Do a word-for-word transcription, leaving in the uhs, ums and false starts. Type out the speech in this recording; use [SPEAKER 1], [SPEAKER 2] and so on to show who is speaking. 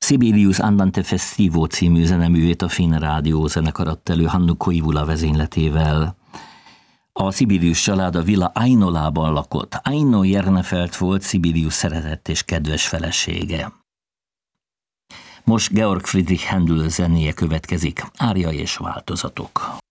[SPEAKER 1] Sibelius Andante Festivo című zeneművét a Finn Rádió zenekar adta elő Hannu Koivula vezényletével. A Sibelius család a villa Ainolában lakott. Aino Jernefelt volt Sibelius szeretett és kedves felesége. Most Georg Friedrich Händel zenéje következik, ária és változatok.